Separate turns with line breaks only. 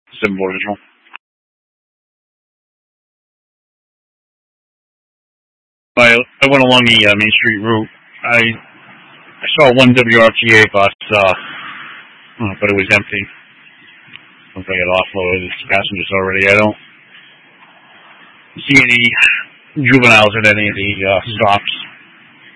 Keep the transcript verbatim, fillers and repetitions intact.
seven Village. I I went along the uh, Main Street route. I I saw one W R T A bus, uh, but it was empty. Looks like it offloaded its passengers already. I don't see any juveniles at any of the uh, stops.